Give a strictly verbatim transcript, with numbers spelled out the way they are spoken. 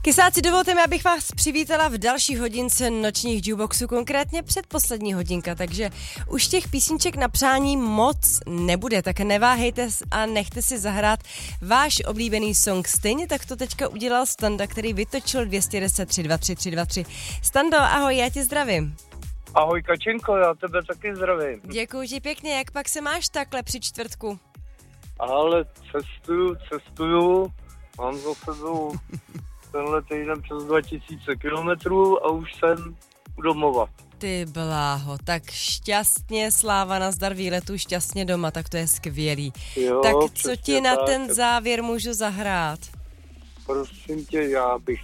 Kysáci, dovolte mi, abych vás přivítala v další hodince nočních jukeboxů, konkrétně předposlední hodinka, takže už těch písniček na přání moc nebude, tak neváhejte a nechte si zahrát váš oblíbený song. Stejně tak to teďka udělal Standa, který vytočil dvě jedna nula tři dva tři tři dva tři. Stando, ahoj, já tě zdravím. Ahoj Kačenko, já tebe taky zdravím. Děkuji ti pěkně, jak pak se máš takhle při čtvrtku? Ale cestuju, cestuju, mám za sebou tenhle týden přes dva tisíce kilometrů a už jsem u domova. Ty bláho, tak šťastně, sláva, nazdar výletu, šťastně doma, tak to je skvělý. Jo, tak co ti na tak. ten závěr můžu zahrát? Prosím tě, já bych